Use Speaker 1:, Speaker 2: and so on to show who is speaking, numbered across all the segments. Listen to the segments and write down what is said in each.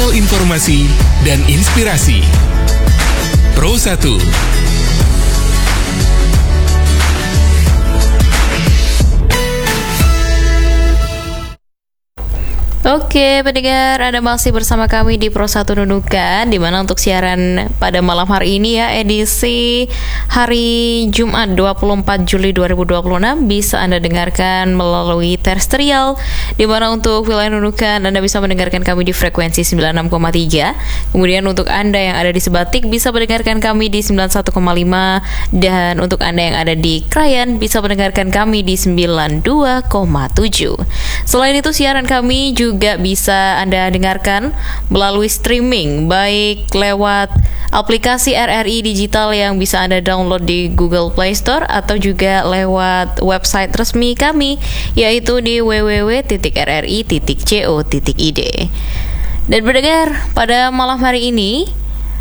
Speaker 1: portal informasi dan inspirasi. Pro 1.
Speaker 2: Oke, pendengar, Anda masih bersama kami di Pro 1 Nunukan, di mana untuk siaran pada malam hari ini ya, edisi hari Jumat 24 Juli 2026 bisa Anda dengarkan melalui terestrial, di mana untuk wilayah Nunukan Anda bisa mendengarkan kami di frekuensi 96,3. Kemudian untuk Anda yang ada di Sebatik bisa mendengarkan kami di 91,5, dan untuk Anda yang ada di Krayan bisa mendengarkan kami di 92,7. Selain itu, siaran kami juga bisa Anda dengarkan melalui streaming, baik lewat aplikasi RRI Digital yang bisa Anda download di Google Play Store atau juga lewat website resmi kami, yaitu di www.rri.co.id. Dan pendengar, pada malam hari ini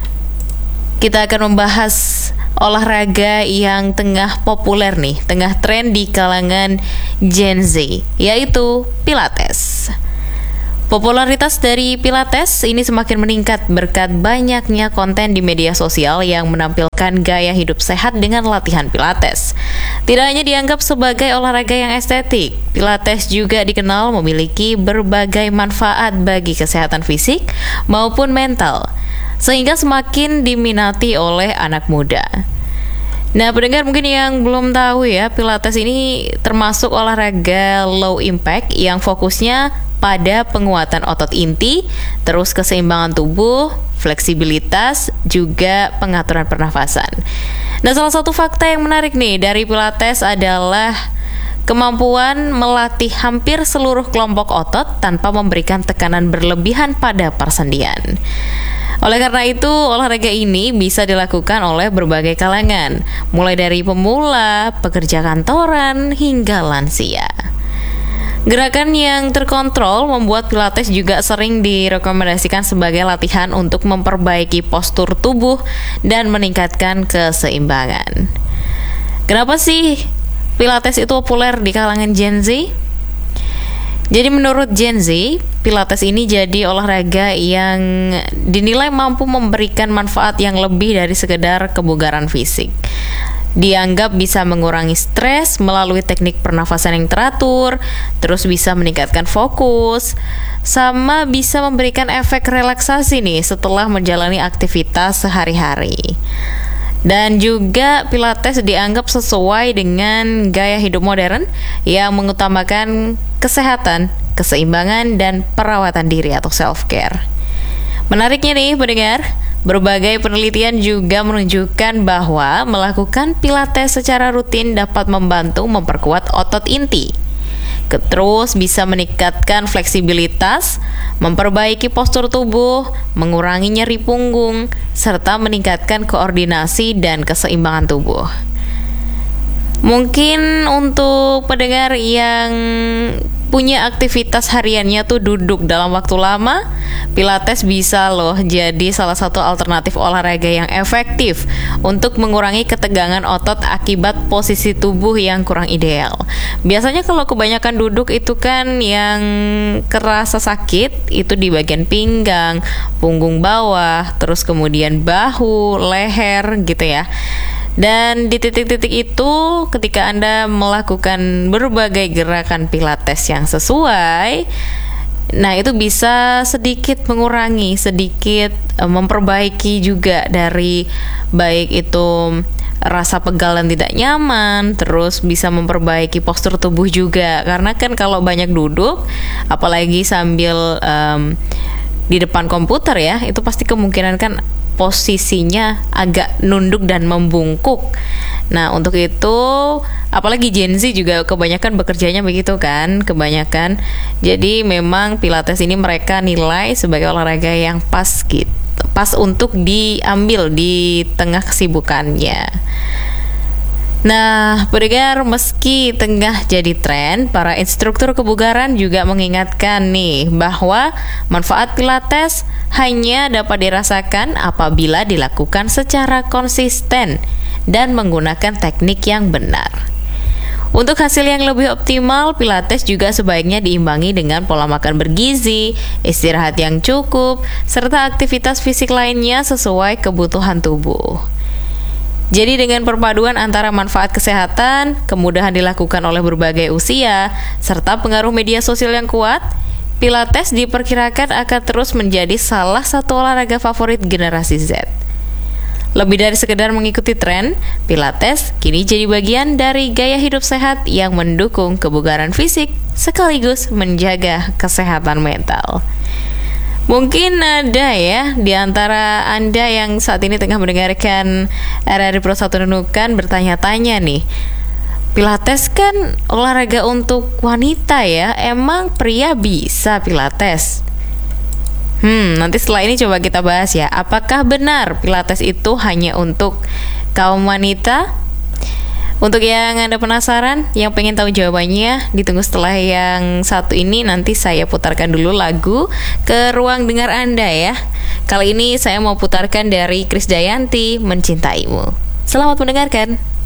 Speaker 2: kita akan membahas olahraga yang tengah populer nih, tengah tren di kalangan Gen Z, yaitu Pilates. Popularitas dari Pilates ini semakin meningkat berkat banyaknya konten di media sosial yang menampilkan gaya hidup sehat dengan latihan Pilates. Tidak hanya dianggap sebagai olahraga yang estetik, Pilates juga dikenal memiliki berbagai manfaat bagi kesehatan fisik maupun mental, sehingga semakin diminati oleh anak muda. Nah, pendengar mungkin yang belum tahu ya, Pilates ini termasuk olahraga low impact yang fokusnya pada penguatan otot inti, terus keseimbangan tubuh, fleksibilitas, juga pengaturan pernafasan. Nah, salah satu fakta yang menarik nih dari Pilates adalah kemampuan melatih hampir seluruh kelompok otot tanpa memberikan tekanan berlebihan pada persendian. Oleh karena itu, olahraga ini bisa dilakukan oleh berbagai kalangan, mulai dari pemula, pekerja kantoran, hingga lansia. Gerakan yang terkontrol membuat Pilates juga sering direkomendasikan sebagai latihan untuk memperbaiki postur tubuh dan meningkatkan keseimbangan. Kenapa sih Pilates itu populer di kalangan Gen Z? Jadi menurut Gen Z, Pilates ini jadi olahraga yang dinilai mampu memberikan manfaat yang lebih dari sekedar kebugaran fisik. Dianggap bisa mengurangi stres melalui teknik pernafasan yang teratur, terus bisa meningkatkan fokus, sama bisa memberikan efek relaksasi nih setelah menjalani aktivitas sehari-hari. Dan juga Pilates dianggap sesuai dengan gaya hidup modern yang mengutamakan kesehatan, keseimbangan, dan perawatan diri atau self-care. Menariknya nih pendengar, berbagai penelitian juga menunjukkan bahwa melakukan Pilates secara rutin dapat membantu memperkuat otot inti, terus bisa meningkatkan fleksibilitas, memperbaiki postur tubuh, mengurangi nyeri punggung, serta meningkatkan koordinasi dan keseimbangan tubuh. Mungkin untuk pendengar yang punya aktivitas hariannya tuh duduk dalam waktu lama, Pilates bisa loh jadi salah satu alternatif olahraga yang efektif untuk mengurangi ketegangan otot akibat posisi tubuh yang kurang ideal. Biasanya kalau kebanyakan duduk itu kan yang kerasa sakit itu di bagian pinggang, punggung bawah, terus kemudian bahu, leher gitu ya. Dan di titik-titik itu, ketika Anda melakukan berbagai gerakan Pilates yang sesuai, nah itu bisa sedikit mengurangi, sedikit memperbaiki juga dari baik itu rasa pegal dan tidak nyaman, terus bisa memperbaiki postur tubuh juga. Karena kan kalau banyak duduk, apalagi sambil di depan komputer ya, itu pasti kemungkinan kan posisinya agak nunduk dan membungkuk. Nah, untuk itu apalagi Gen Z juga kebanyakan bekerjanya begitu kan, kebanyakan. Jadi memang Pilates ini mereka nilai sebagai olahraga yang pas gitu, pas untuk diambil di tengah kesibukannya. Nah, pendengar, meski tengah jadi tren, para instruktur kebugaran juga mengingatkan nih bahwa manfaat Pilates hanya dapat dirasakan apabila dilakukan secara konsisten dan menggunakan teknik yang benar. Untuk hasil yang lebih optimal, Pilates juga sebaiknya diimbangi dengan pola makan bergizi, istirahat yang cukup, serta aktivitas fisik lainnya sesuai kebutuhan tubuh. Jadi dengan perpaduan antara manfaat kesehatan, kemudahan dilakukan oleh berbagai usia, serta pengaruh media sosial yang kuat, Pilates diperkirakan akan terus menjadi salah satu olahraga favorit generasi Z. Lebih dari sekedar mengikuti tren, Pilates kini jadi bagian dari gaya hidup sehat yang mendukung kebugaran fisik sekaligus menjaga kesehatan mental. Mungkin ada ya di antara Anda yang saat ini tengah mendengarkan RRI Pro 1 Nunukan bertanya-tanya nih, Pilates kan olahraga untuk wanita ya, emang pria bisa Pilates? Nanti setelah ini coba kita bahas ya, apakah benar Pilates itu hanya untuk kaum wanita? Untuk yang Anda penasaran, yang pengen tahu jawabannya, ditunggu setelah yang satu ini. Nanti saya putarkan dulu lagu ke ruang dengar Anda ya. Kali ini saya mau putarkan dari Krisdayanti, Mencintaimu. Selamat mendengarkan.